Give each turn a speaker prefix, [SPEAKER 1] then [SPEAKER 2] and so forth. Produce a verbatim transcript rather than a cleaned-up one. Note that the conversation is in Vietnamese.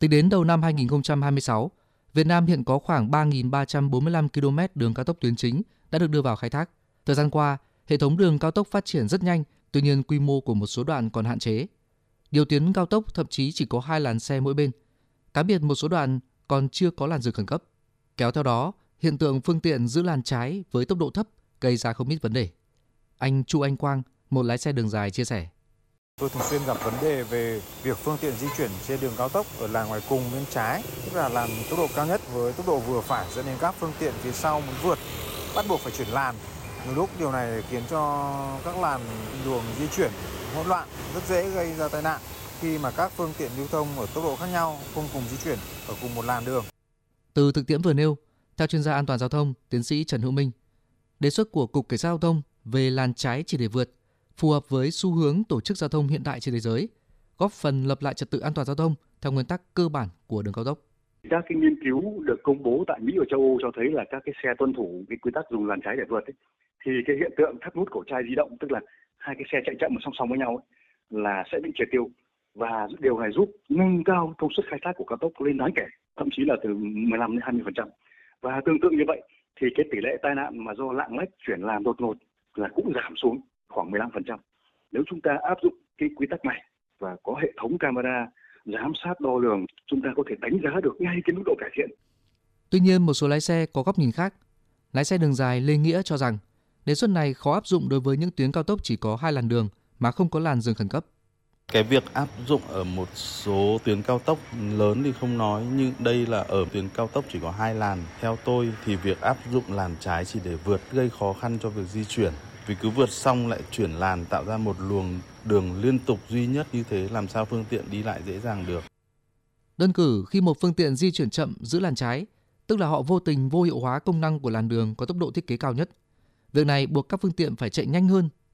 [SPEAKER 1] Tính đến đầu năm hai nghìn không trăm hai mươi sáu, Việt Nam hiện có khoảng ba nghìn ba trăm bốn mươi lăm ki lô mét đường cao tốc tuyến chính đã được đưa vào khai thác. Thời gian qua, hệ thống đường cao tốc phát triển rất nhanh, tuy nhiên quy mô của một số đoạn còn hạn chế. Nhiều tuyến cao tốc thậm chí chỉ có hai làn xe mỗi bên. Cá biệt một số đoạn còn chưa có làn dừng khẩn cấp. Kéo theo đó, hiện tượng phương tiện giữ làn trái với tốc độ thấp gây ra không ít vấn đề. Anh Chu Anh Quang, một lái xe đường dài chia sẻ.
[SPEAKER 2] Tôi thường xuyên gặp vấn đề về việc phương tiện di chuyển trên đường cao tốc ở làn ngoài cùng bên trái, tức là làn tốc độ cao nhất với tốc độ vừa phải, dẫn đến các phương tiện phía sau muốn vượt bắt buộc phải chuyển làn. Nhiều lúc điều này khiến cho các làn đường di chuyển hỗn loạn, rất dễ gây ra tai nạn khi mà các phương tiện lưu thông ở tốc độ khác nhau không cùng di chuyển ở cùng một làn đường.
[SPEAKER 1] Từ thực tiễn vừa nêu, theo chuyên gia an toàn giao thông, tiến sĩ Trần Hữu Minh, đề xuất của Cục Cảnh sát Giao thông về làn trái chỉ để vượt phù hợp với xu hướng tổ chức giao thông hiện đại trên thế giới, góp phần lập lại trật tự an toàn giao thông theo nguyên tắc cơ bản của đường cao tốc.
[SPEAKER 3] Các cái nghiên cứu được công bố tại Mỹ và châu Âu cho thấy là các cái xe tuân thủ cái quy tắc dùng làn trái để vượt ấy, thì cái hiện tượng thắt nút cổ chai di động, tức là hai cái xe chạy chậm song song với nhau ấy, là sẽ bị triệt tiêu, và điều này giúp nâng cao công suất khai thác của cao tốc lên đáng kể, thậm chí là từ mười lăm đến hai mươi phần trăm. Và tương tự như vậy thì cái tỷ lệ tai nạn mà do lạng lách chuyển làn đột ngột là cũng giảm xuống khoảng mười lăm phần trăm. Nếu chúng ta áp dụng cái quy tắc này và có hệ thống camera giám sát đo lường, chúng ta có thể đánh giá được ngay cái mức độ cải thiện.
[SPEAKER 1] Tuy nhiên, một số lái xe có góc nhìn khác. Lái xe đường dài Lê Nghĩa cho rằng đề xuất này khó áp dụng đối với những tuyến cao tốc chỉ có hai làn đường mà không có làn dừng khẩn cấp.
[SPEAKER 4] Cái việc áp dụng ở một số tuyến cao tốc lớn thì không nói, nhưng đây là ở tuyến cao tốc chỉ có hai làn. Theo tôi thì việc áp dụng làn trái chỉ để vượt gây khó khăn cho việc di chuyển. Vì cứ vượt xong lại chuyển làn tạo ra một luồng đường liên tục duy nhất, như thế làm sao phương tiện đi lại dễ dàng được.
[SPEAKER 1] Đơn cử khi một phương tiện di chuyển chậm giữ làn trái, tức là họ vô tình vô hiệu hóa công năng của làn đường có tốc độ thiết kế cao nhất. Việc này buộc các phương tiện phải chạy nhanh hơn